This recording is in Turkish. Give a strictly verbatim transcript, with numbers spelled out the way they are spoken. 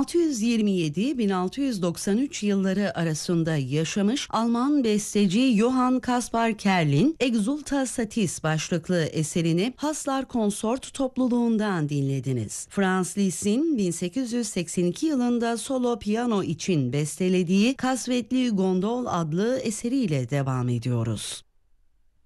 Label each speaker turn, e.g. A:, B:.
A: altı yüz yirmi yedi - bin altı yüz doksan üç yılları arasında yaşamış Alman besteci Johann Caspar Kerlin, Exulta Satis başlıklı eserini Hassler Konsort topluluğundan dinlediniz. Franz Liszt'in bin sekiz yüz seksen iki yılında solo piyano için bestelediği Kasvetli Gondol adlı eseriyle devam ediyoruz.